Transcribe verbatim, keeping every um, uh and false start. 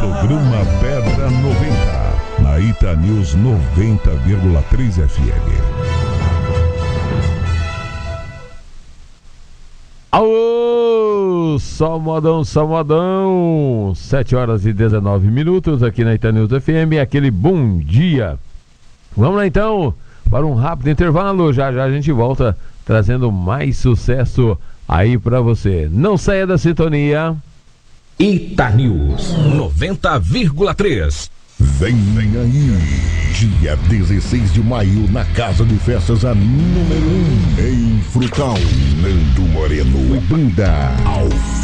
Programa Pedra noventa, na Ita News noventa vírgula três F M. Alô, só modão, só modão. sete horas e dezenove minutos aqui na Ita News F M, aquele bom dia. Vamos lá então para um rápido intervalo. Já já a gente volta trazendo mais sucesso aí pra você. Não saia da sintonia. Ita News noventa vírgula três. Vem aí, dia dezesseis de maio, na Casa de Festas, a número um, em Frutal, Nando Moreno e Banda ao